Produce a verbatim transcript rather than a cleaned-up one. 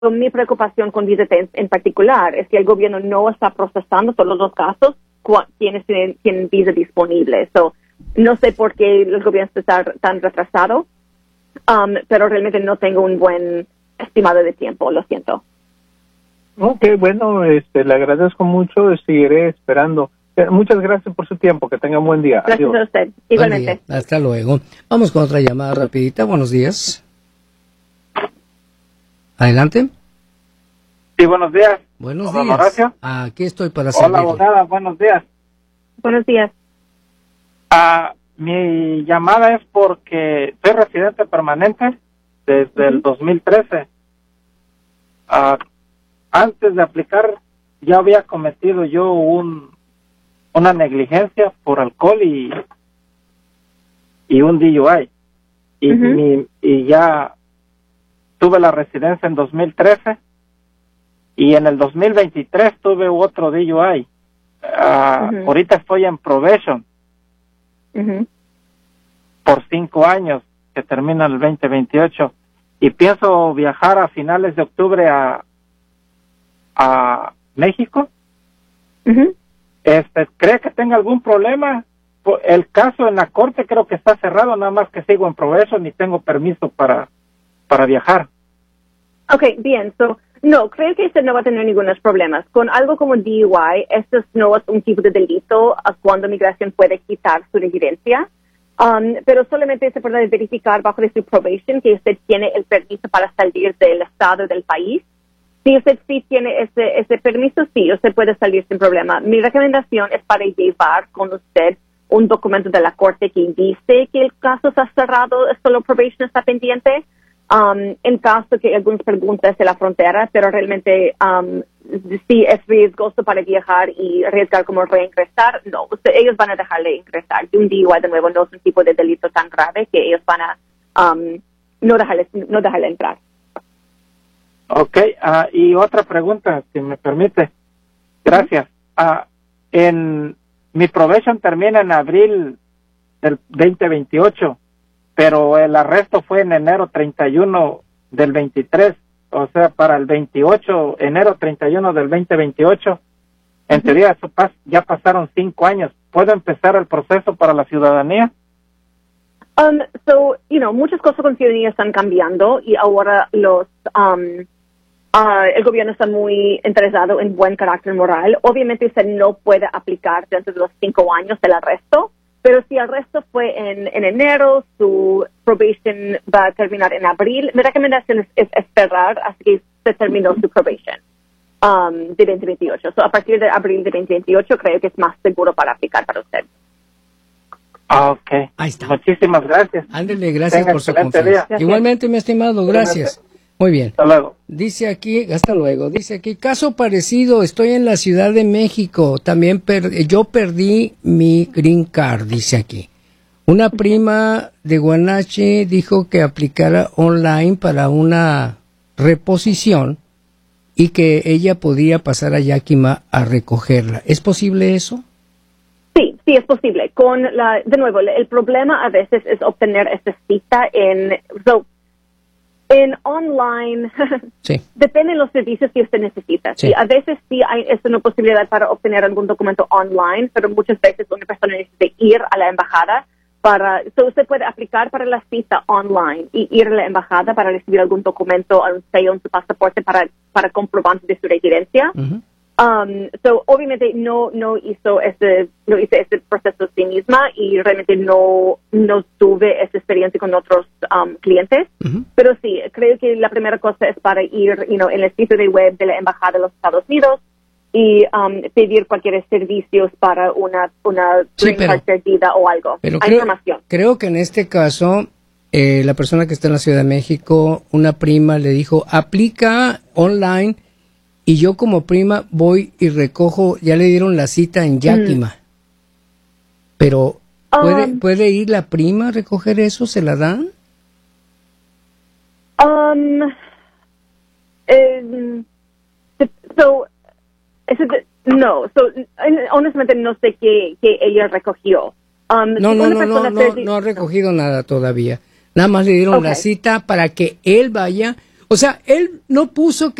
mi preocupación con visa T en particular es que el gobierno no está procesando todos los casos quienes tienen, tienen visa disponible. So, no sé por qué el gobierno está tan retrasado, um, pero realmente no tengo un buen estimado de tiempo, lo siento. Ok, bueno, este, le agradezco mucho, seguiré esperando. Eh, muchas gracias por su tiempo, que tenga un buen día. Gracias Adiós. a usted, igualmente. Hasta luego. Vamos con otra llamada rapidita. Buenos días. Adelante. Sí, buenos días. Buenos Hola, días. Horacio. Aquí estoy para Hola, servirle. abogada, buenos días. Buenos días. Ah, mi llamada es porque soy residente permanente desde el dos mil trece. Ah, antes de aplicar ya había cometido yo un una negligencia por alcohol y y un D U I y, Uh-huh. mi, y ya tuve la residencia en dos mil trece y en el dos mil veintitrés tuve otro D U I. Ah, Uh-huh. Ahorita estoy en probation Uh-huh. por cinco años que termina el veinte veintiocho y pienso viajar a finales de octubre a a México. Uh-huh. Este, ¿cree que tenga algún problema? El caso en la corte creo que está cerrado, nada más que sigo en probation ni tengo permiso para para viajar. Okay, bien. So, no, creo que este no va a tener ningunos problemas. Con algo como D U I, esto no es un tipo de delito a cuando migración puede quitar su residencia, um, pero solamente se puede verificar bajo de su probation que usted tiene el permiso para salir del estado del país. Si usted sí tiene ese, ese permiso, sí, usted puede salir sin problema. Mi recomendación es para llevar con usted un documento de la corte que dice que el caso está cerrado, solo probation está pendiente. Um, en caso que algunas preguntas de la frontera, pero realmente um, si es riesgoso para viajar y arriesgar como reingresar, no, usted, ellos van a dejarle ingresar. Un D U I de nuevo no es un tipo de delito tan grave que ellos van a um, no dejarle no dejarle entrar. Ok, uh, y otra pregunta, si me permite. Gracias. Uh, en mi probation termina en abril del veinte veintiocho. Pero el arresto fue en enero treinta y uno del veintitrés, o sea, para el veintiocho, enero treinta y uno del veinte veintiocho. En uh-huh. teoría, eso pas- ya pasaron cinco años. ¿Puedo empezar el proceso para la ciudadanía? Um, so, you know, muchas cosas con ciudadanía están cambiando y ahora los, um, uh, el gobierno está muy interesado en buen carácter moral. Obviamente usted no puede aplicar dentro de los cinco años del arresto. Pero si el resto fue en, en enero, su probation va a terminar en abril. Mi recomendación es, es esperar hasta que se terminó su probation um, de veinte veintiocho. So, a partir de abril de veinte veintiocho creo que es más seguro para aplicar para usted. Ok. Ahí está. Muchísimas gracias. Ándele, gracias Tenga por su excelente confianza. día. Igualmente, mi estimado, gracias. Muy bien. Hasta luego. Dice aquí, hasta luego, dice aquí, caso parecido, estoy en la Ciudad de México, también per- yo perdí mi green card, dice aquí. Una prima de Guanache dijo que aplicara online para una reposición y que ella podía pasar a Yakima a recogerla. ¿Es posible eso? Sí, sí es posible. Con la, de nuevo, el problema a veces es obtener esta cita en... So, En online, sí. depende de los servicios que usted necesita. Sí. Sí, a veces sí hay es una posibilidad para obtener algún documento online, pero muchas veces una persona necesita ir a la embajada para, so usted puede aplicar para la cita online y ir a la embajada para recibir algún documento, algún sello en su pasaporte para, para comprobante de su residencia. Uh-huh. Um, so, obviamente no, no hizo ese, no hice ese proceso sí misma y realmente no, no tuve esa experiencia con otros um, clientes. Uh-huh. Pero sí, creo que la primera cosa es para ir, you know, en el sitio de web de la Embajada de los Estados Unidos y um, pedir cualquier servicios para una, una Sí, green pero- card perdida o algo. Pero Hay creo, información. creo que en este caso, eh, la persona que está en la Ciudad de México, una prima le dijo, aplica online y yo como prima voy y recojo, ya le dieron la cita en Yakima. Mm. Pero, ¿puede, Um, ¿puede ir la prima a recoger eso? ¿Se la dan? Um, um, so, eso de- no, so, honestamente no sé qué, qué ella recogió. Um, No, si no, una no, no, persona no, perdi- no ha recogido nada todavía. Nada más le dieron Okay. la cita para que él vaya. O sea, él no puso